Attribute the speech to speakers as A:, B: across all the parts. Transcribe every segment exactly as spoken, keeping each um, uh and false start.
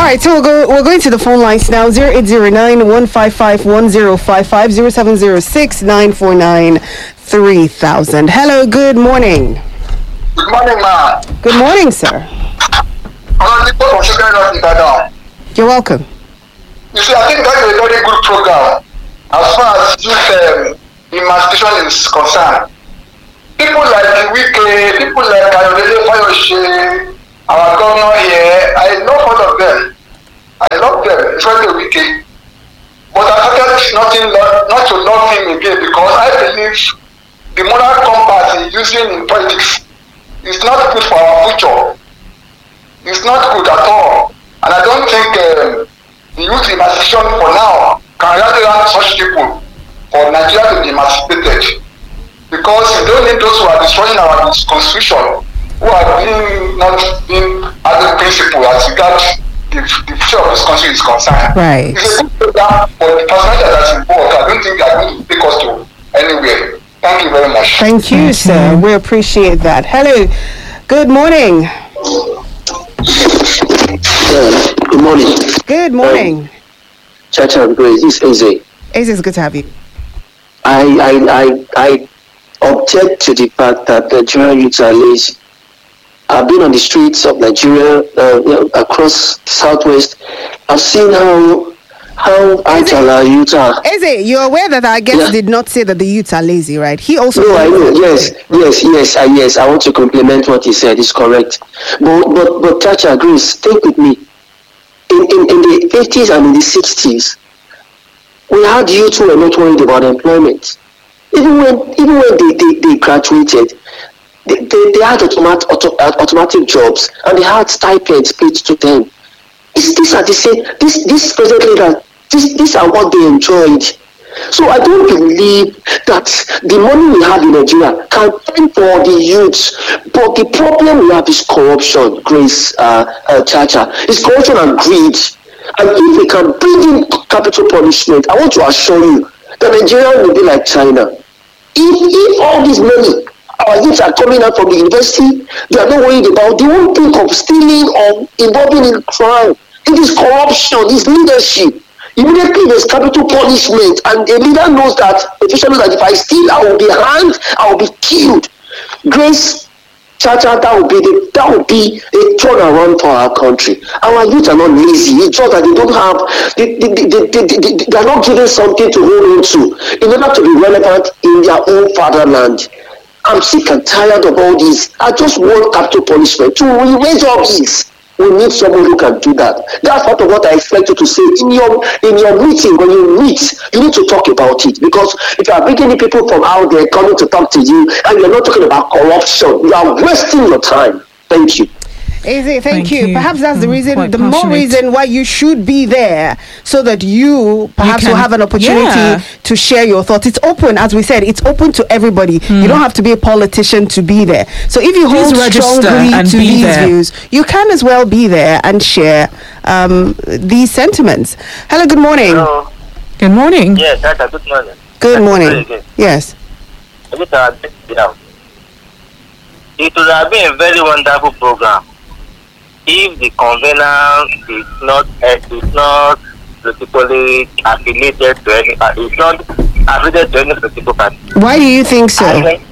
A: right, so we'll go. We're going to the phone lines now. Zero eight zero nine one five five one zero five five zero seven zero six nine four nine three thousand. Hello. Good morning.
B: Good morning, ma.
A: Good morning, sir. You're welcome.
B: You see, I think that's a very good program as far as youth um, emancipation is concerned. People like Wike, people like Ayodele Fayoshe, our governor here, I love all of them. I love them, especially Wike. But I started nothing, not to love him again because I believe the moral compass he's using in politics is not good for our future. It's not good at all. And I don't think um, the youth emancipation for now can rally around such people for Nigeria to be emancipated. Because you don't need those who are destroying our constitution, who are being not being as a principle as regards the, the future of this country is concerned.
A: Right.
B: It's a good program, but the personality that's involved, I don't think they are going to take us to anywhere. Thank you very much.
A: Thank you, sir. We appreciate that. Hello. Good morning.
C: Uh, good morning.
A: Good morning.
C: Um, Chacha and Grace, this is Eze.
A: Eze, it's good to have you.
C: I, I, I, I object to the fact that Nigerian youths are lazy. I've been on the streets of Nigeria, uh, you know, across Southwest. I've seen how how agile our youths are.
A: Eze, you're aware that our guest
C: Yeah.
A: did not say that the youths are lazy, right? He also.
C: No, I know. Yes, yes, yes, uh, yes. I want to compliment what he said. It's correct. But, but, but Chacha, Grace, think with me. In, in, in the fifties and in the sixties, we had youths who were not worried about employment. Even when, even when they, they, they graduated, they, they, they had automat, auto, automatic jobs and they had stipends paid to them. It's, these are the same. This, this present leader, this, these are what they enjoyed. So I don't believe that the money we have in Nigeria can fend for the youths. But the problem we have is corruption, Grace, uh, uh, Chacha. It's corruption and greed. And if we can bring in capital punishment, I want to assure you that Nigeria will be like China. If, if all this money, our youths are coming out from the university, they are not worried about, they won't think of stealing or involving in crime. It is corruption, it's leadership. Immediately there's capital punishment, and a leader knows that, officially, that if I steal, I will be hanged, I will be killed. Grace, Chacha, that would be the, that would be a turnaround for our country. Our youth are not lazy. It's just that they don't have, they, they, they, they, they, they, they are not given something to hold on to in order to be relevant in their own fatherland. I'm sick and tired of all this. I just want capital punishment to raise all this. We need someone who can do that. That's part of what I expect you to say in your in your meeting. When you meet, you need to talk about it, because if you are bringing in people from out there coming to talk to you and you're not talking about corruption, you are wasting your time. Thank you.
A: Eze, thank,
D: Thank
A: you.
D: you.
A: Perhaps that's the
D: Mm,
A: reason,
D: quite
A: the more
D: passionate.
A: reason why you should be there, so that you perhaps
D: can-
A: will have an opportunity
D: yeah.
A: to share your thoughts. It's open, as we said, it's open to everybody. You don't have to be a politician to be there. So if you
D: Please
A: hold
D: register
A: strongly
D: and
A: to
D: be
A: these
D: there.
A: views, you can as well be there and share um, these sentiments. Hello, good morning.
E: Hello.
D: Good morning.
E: Yes, that's a good morning.
A: Good
E: That's
A: morning.
E: very good.
A: Yes.
E: I just have to sit down. It would have been a very wonderful program if the convener is not uh, is not politically affiliated to any party. It's not affiliated to any political party.
A: Why do you think so?
E: I mean,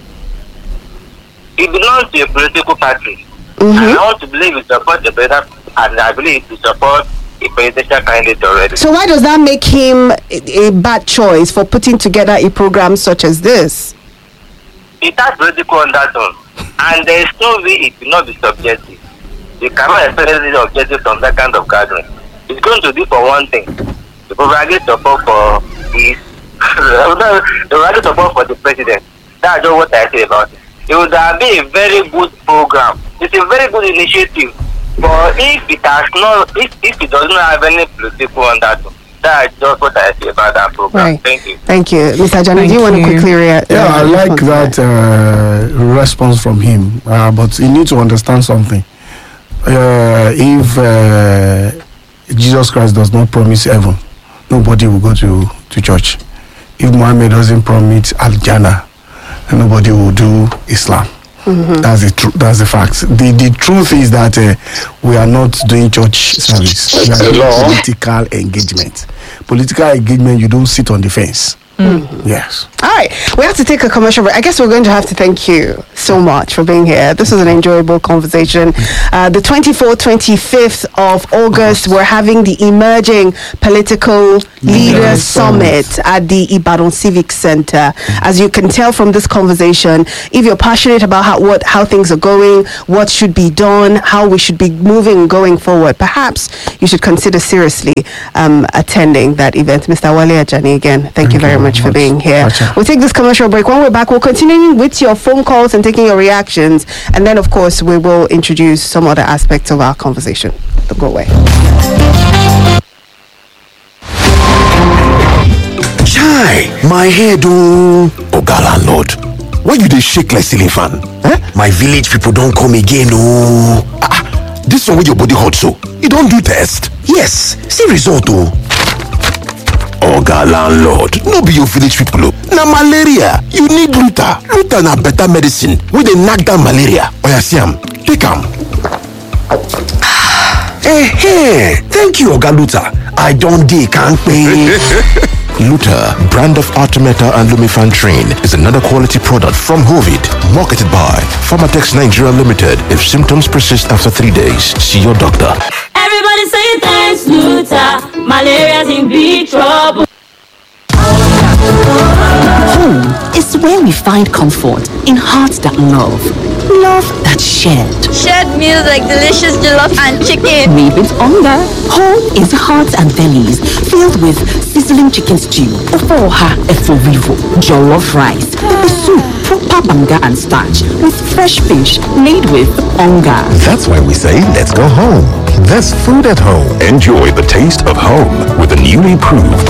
E: it belongs to a political party.
A: Mhm.
E: And I want to believe it supports the president, and I believe it supports the presidential candidate already.
A: So why does that make him a, a bad choice for putting together a program such as this?
E: It has political undertone, and there is no way it will not be subjective. You cannot expect anything objective from that kind of gathering. It's going to be for one thing, the propagate support for his, the propagate support for the president. That's just what I say about it. It would have been a very good program. It's a very good initiative, but if it has not, if, if it does not have any political undertone, that's just what I say about that program.
A: Right.
E: Thank you.
A: Thank you. Mister Ajani,
D: Thank
A: do you want to
D: you.
A: quickly react?
F: Yeah, I like that uh, response from him, uh, but you need to understand something. Uh, if uh, Jesus Christ does not promise heaven, nobody will go to, to church. If Muhammad doesn't promise Al-Jannah, nobody will do Islam.
A: Mm-hmm.
F: That's the truth. That's the fact. The the truth is that uh, we are not doing church service. We are doing
B: Hello?
F: political engagement. Political engagement. You don't sit on the fence. Mm-hmm. Yes.
A: All right, we have to take a commercial break. I guess we're going to have to thank you so much for being here. This was an enjoyable conversation. Uh, the twenty-fourth, twenty-fifth of August, we're having the Emerging Political Leaders Summit at the Ibadan Civic Center. As you can tell from this conversation, if you're passionate about how what how things are going, what should be done, how we should be moving going forward, perhaps you should consider seriously um, attending that event. Mister Wale Ajani, again, thank, thank you very much. much for being here. Gotcha. We'll take this commercial break. When we're back, we'll continue with your phone calls and taking your reactions. And then, of course, we will introduce some other aspects of our conversation. Don't go away.
D: Chai, my head, oh. Oga landlord, why you dey shake like ceiling fan? Eh? My village people don't come again, oh. Ah, this one with your body hot so. You don't do test? Yes, see result, oh. Oga landlord, no be your village people. Na malaria, you need Luta. Luta na better medicine wey dey knack down malaria. Oya see am, take am. Eh, hey, thank you, Oga Luta. I don't dey kampe. Luta, brand of Artemata and Lumifantrin, is another quality product from Hovid, marketed by Pharmatex Nigeria Limited. If symptoms persist after three days, see your doctor.
G: Everybody say thanks, Luta. Malaria's in big trouble.
H: Home is where we find comfort in hearts that love, love that's shared.
I: Shared meals like delicious jollof and chicken.
H: Made with hunger. Home is hearts and bellies filled with sizzling chicken stew, ofoha eforivo, jollof rice, pepper soup, proper banga and starch with fresh fish made with hunger.
J: That's why we say let's go home. There's food at home. Enjoy the taste of home with the newly improved